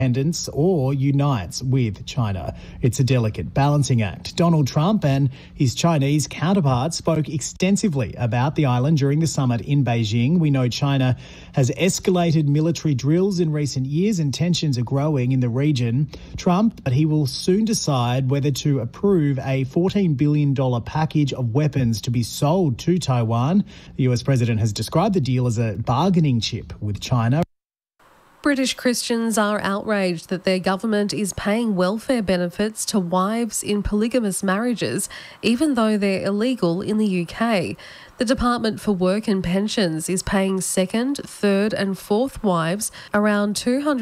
independence or unites with China. It's a delicate balancing act. Donald Trump and his Chinese counterpart spoke extensively about the island during the summit in Beijing. We know China has escalated military drills in recent years and tensions are growing in the region. Trump, but he will soon decide whether to approve a $14 billion package of weapons to be sold to Taiwan. The US president has described the deal as a bargaining chip with China. British Christians are outraged that their government is paying welfare benefits to wives in polygamous marriages, even though they're illegal in the UK. The Department for Work and Pensions is paying second, third and fourth wives around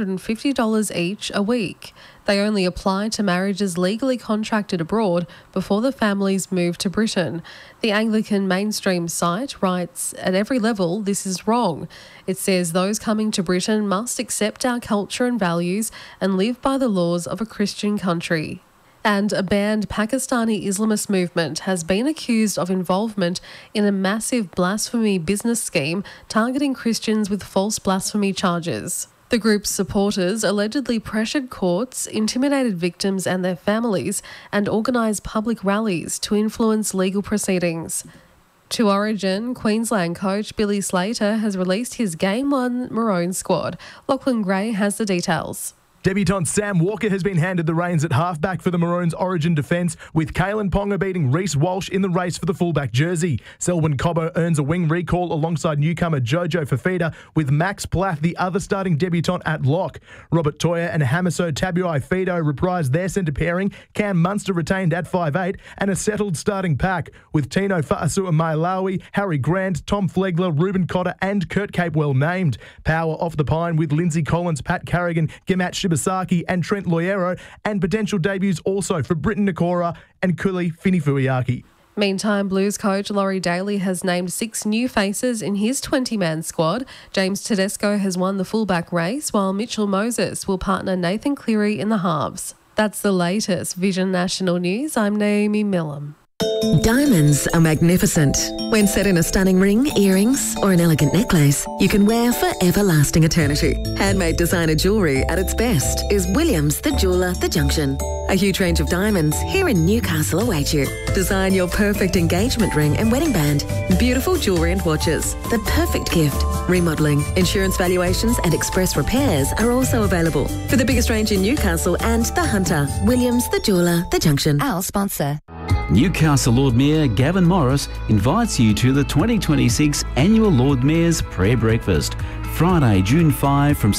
$250 each a week. They only apply to marriages legally contracted abroad before the families move to Britain. The Anglican mainstream site writes, "At every level, this is wrong." It says those coming to Britain must accept our culture and values and live by the laws of a Christian country. And a banned Pakistani Islamist movement has been accused of involvement in a massive blasphemy business scheme targeting Christians with false blasphemy charges. The group's supporters allegedly pressured courts, intimidated victims and their families, and organised public rallies to influence legal proceedings. To Origin, Queensland coach Billy Slater has released his Game 1 Maroon squad. Lachlan Gray has the details. Debutant Sam Walker has been handed the reins at halfback for the Maroons' Origin defence, with Kalen Ponga beating Reece Walsh in the race for the fullback jersey. Selwyn Cobbo earns a wing recall alongside newcomer Jojo Fafita, with Max Plath, the other starting debutant, at lock. Robert Toya and Hamiso Tabuai-Fido reprised their centre pairing, Cam Munster retained at 5'8", and a settled starting pack, with Tino Fa'asua-Mailawi, Harry Grant, Tom Flegler, Ruben Cotter and Kurt Capewell named. Power off the pine with Lindsay Collins, Pat Carrigan, Gemat Shibasaki and Trent Loiero, and potential debuts also for Britton Nakora and Kuli Finifuiaki. Meantime, Blues coach Laurie Daly has named 6 new faces in his 20-man squad. James Tedesco has won the fullback race, while Mitchell Moses will partner Nathan Cleary in the halves. That's the latest Vision National News. I'm Naomi Millam. Diamonds are magnificent. When set in a stunning ring, earrings or an elegant necklace, you can wear for everlasting eternity. Handmade designer jewellery at its best is Williams the Jeweller, The Junction. A huge range of diamonds here in Newcastle await you. Design your perfect engagement ring and wedding band. Beautiful jewellery and watches. The perfect gift. Remodelling, insurance valuations and express repairs are also available. For the biggest range in Newcastle and The Hunter, Williams the Jeweller, The Junction. Our sponsor. Newcastle Lord Mayor Gavin Morris invites you to the 2026 Annual Lord Mayor's Prayer Breakfast, Friday, June 5 from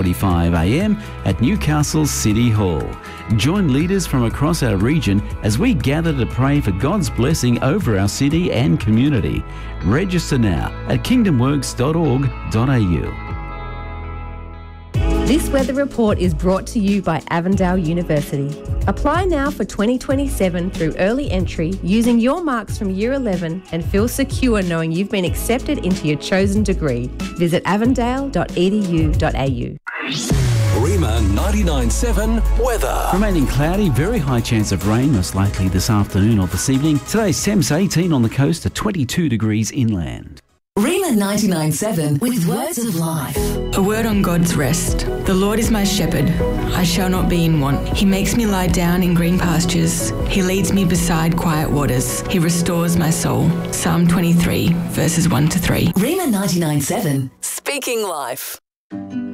6:45am at Newcastle City Hall. Join leaders from across our region as we gather to pray for God's blessing over our city and community. Register now at kingdomworks.org.au. This weather report is brought to you by Avondale University. Apply now for 2027 through early entry using your marks from Year 11 and feel secure knowing you've been accepted into your chosen degree. Visit avondale.edu.au. Rima 99.7 weather. Remaining cloudy, very high chance of rain, most likely this afternoon or this evening. Today's temps 18 on the coast to 22 degrees inland. Rima 99.7 with words of life. A word on God's rest. The Lord is my shepherd. I shall not be in want. He makes me lie down in green pastures. He leads me beside quiet waters. He restores my soul. Psalm 23, verses 1 to 3. Rima 99.7. Speaking life.